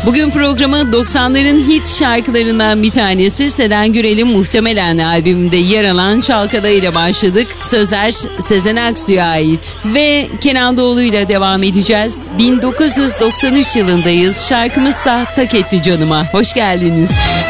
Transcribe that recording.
Bugün programı 90'ların hit şarkılarından bir tanesi Seden Gürel'in Muhtemelen albümünde yer alan Çalkala ile başladık. Sözler Sezen Aksu'ya ait ve Kenan Doğulu ile devam edeceğiz. 1993 yılındayız. Şarkımız da Tak Etti Canıma. Hoş geldiniz.